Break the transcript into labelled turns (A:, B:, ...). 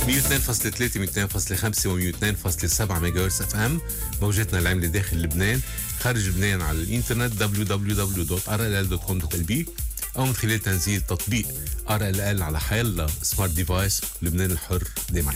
A: 102.3 102.5 و 102.7 ميجا هرتز اف ام. موجتنا العامله داخل لبنان، خارج لبنان على الانترنت www.rll.com.lb او من خلال تنزيل تطبيق RLL على حيلا سمارت ديفايس. لبنان الحر دايما.